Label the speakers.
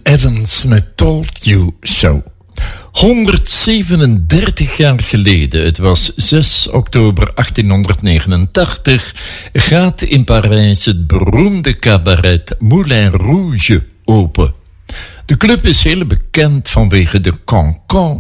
Speaker 1: Evans met Told You So. 137 jaar geleden, het was 6 oktober 1889, gaat in Parijs het beroemde cabaret Moulin Rouge open. De club is heel bekend vanwege de cancan